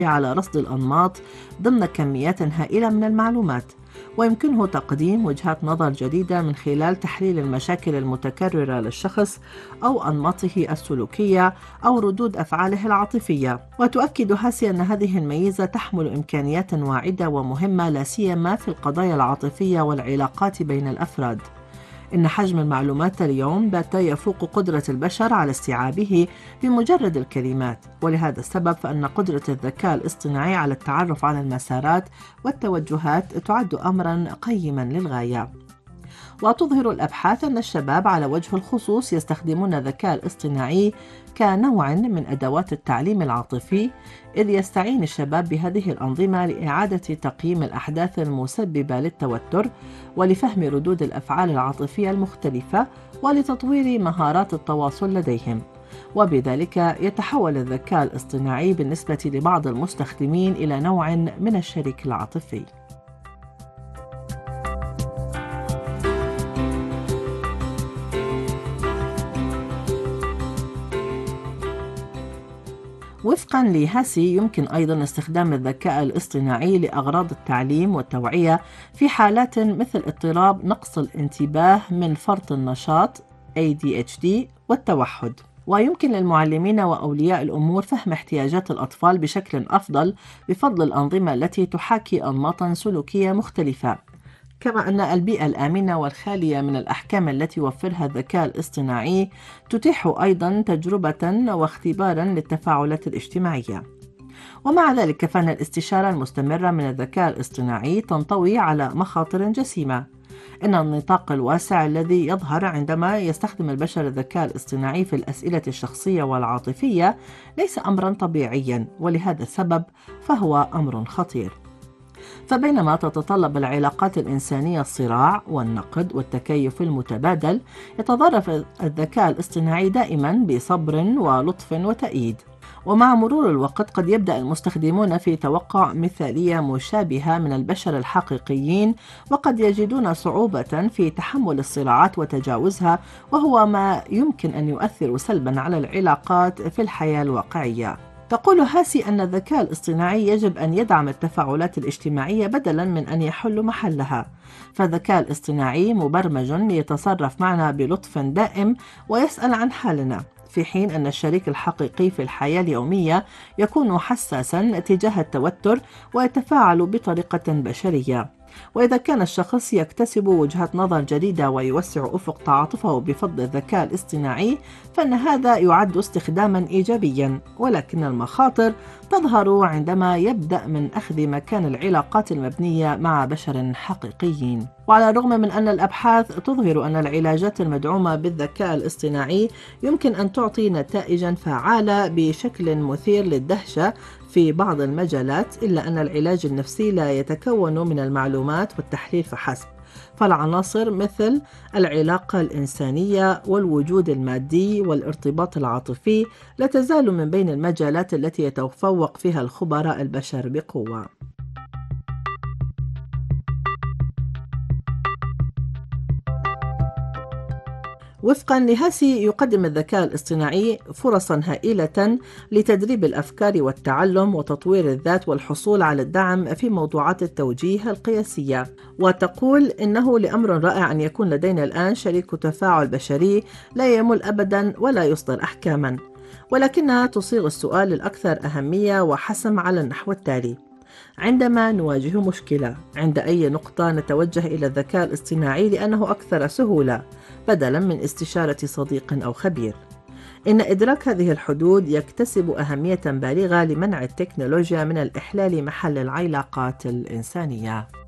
على رصد الأنماط ضمن كميات هائلة من المعلومات، ويمكنه تقديم وجهات نظر جديدة من خلال تحليل المشاكل المتكررة للشخص أو أنماطه السلوكية أو ردود أفعاله العاطفية. وتؤكد هاسي أن هذه الميزة تحمل إمكانيات واعدة ومهمة، لا سيما في القضايا العاطفية والعلاقات بين الأفراد. إن حجم المعلومات اليوم بات يفوق قدرة البشر على استيعابه بمجرد الكلمات، ولهذا السبب فإن قدرة الذكاء الاصطناعي على التعرف على المسارات والتوجهات تعد أمرا قيما للغاية. وتظهر الأبحاث أن الشباب على وجه الخصوص يستخدمون الذكاء الاصطناعي كنوع من أدوات التعليم العاطفي، إذ يستعين الشباب بهذه الأنظمة لإعادة تقييم الأحداث المسببة للتوتر، ولفهم ردود الأفعال العاطفية المختلفة، ولتطوير مهارات التواصل لديهم. وبذلك يتحول الذكاء الاصطناعي بالنسبة لبعض المستخدمين إلى نوع من الشريك العاطفي. وفقاً لهاسي، يمكن أيضاً استخدام الذكاء الاصطناعي لأغراض التعليم والتوعية في حالات مثل اضطراب نقص الانتباه من فرط النشاط ADHD والتوحد. ويمكن للمعلمين وأولياء الأمور فهم احتياجات الأطفال بشكل أفضل بفضل الأنظمة التي تحاكي أنماطاً سلوكية مختلفة، كما أن البيئة الآمنة والخالية من الأحكام التي يوفرها الذكاء الاصطناعي تتيح أيضاً تجربة واختباراً للتفاعلات الاجتماعية. ومع ذلك فإن الاستشارة المستمرة من الذكاء الاصطناعي تنطوي على مخاطر جسيمة. إن النطاق الواسع الذي يظهر عندما يستخدم البشر الذكاء الاصطناعي في الأسئلة الشخصية والعاطفية ليس أمراً طبيعياً، ولهذا السبب فهو أمر خطير. فبينما تتطلب العلاقات الإنسانية الصراع والنقد والتكيف المتبادل، يتظرف الذكاء الاصطناعي دائما بصبر ولطف وتأييد. ومع مرور الوقت قد يبدأ المستخدمون في توقع مثالية مشابهة من البشر الحقيقيين، وقد يجدون صعوبة في تحمل الصراعات وتجاوزها، وهو ما يمكن أن يؤثر سلبا على العلاقات في الحياة الواقعية. تقول هاسي أن الذكاء الاصطناعي يجب أن يدعم التفاعلات الاجتماعية بدلاً من أن يحل محلها، فالذكاء الاصطناعي مبرمج ليتصرف معنا بلطف دائم ويسأل عن حالنا، في حين أن الشريك الحقيقي في الحياة اليومية يكون حساساً تجاه التوتر ويتفاعل بطريقة بشرية. وإذا كان الشخص يكتسب وجهات نظر جديدة ويوسع أفق تعاطفه بفضل الذكاء الاصطناعي، فإن هذا يعد استخداما إيجابيا، ولكن المخاطر تظهر عندما يبدأ من أخذ مكان العلاقات المبنية مع بشر حقيقيين. وعلى الرغم من أن الأبحاث تظهر أن العلاجات المدعومة بالذكاء الاصطناعي يمكن أن تعطي نتائجا فعالة بشكل مثير للدهشة في بعض المجالات، إلا أن العلاج النفسي لا يتكون من المعلومات والتحليل فحسب، فالعناصر مثل العلاقة الإنسانية والوجود المادي والارتباط العاطفي لا تزال من بين المجالات التي يتفوق فيها الخبراء البشر بقوة. وفقاً لهاسي، يقدم الذكاء الاصطناعي فرصاً هائلة لتدريب الأفكار والتعلم وتطوير الذات والحصول على الدعم في موضوعات التوجيه القياسية. وتقول إنه لأمر رائع أن يكون لدينا الآن شريك تفاعل بشري لا يمل أبداً ولا يصدر أحكاماً، ولكنها تصيغ السؤال الأكثر أهمية وحسم على النحو التالي: عندما نواجه مشكلة، عند أي نقطة نتوجه إلى الذكاء الاصطناعي لأنه أكثر سهولة بدلاً من استشارة صديق أو خبير؟ إن إدراك هذه الحدود يكتسب أهمية بالغة لمنع التكنولوجيا من الإحلال محل العلاقات الإنسانية.